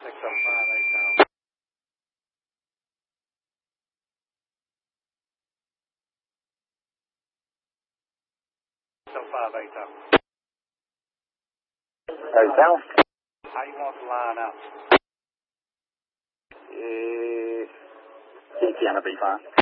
605 8 Hotel. How you want to line up? CT on a B5.